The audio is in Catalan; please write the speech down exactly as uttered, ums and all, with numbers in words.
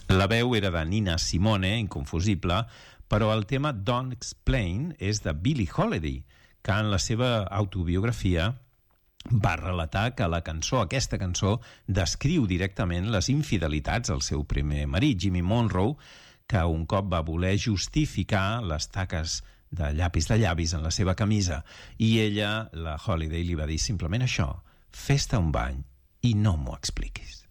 La veu era de Nina Simone, inconfusible, però el tema Don't Explain és de Billie Holiday, que en la seva autobiografia va relatar que la cançó, aquesta cançó, descriu directament les infidelitats al seu primer marit, Jimmy Monroe, que un cop va voler justificar les taques de llapis de llavis en la seva camisa, i ella, la Holiday, li va dir simplement això: fes-te un bany i no m'ho expliquis.